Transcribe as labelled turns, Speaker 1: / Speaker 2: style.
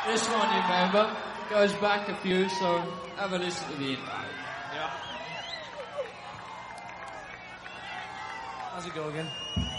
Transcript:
Speaker 1: This one, you remember, goes back a few, so have a listen to the intro.
Speaker 2: Yeah. How's it go again?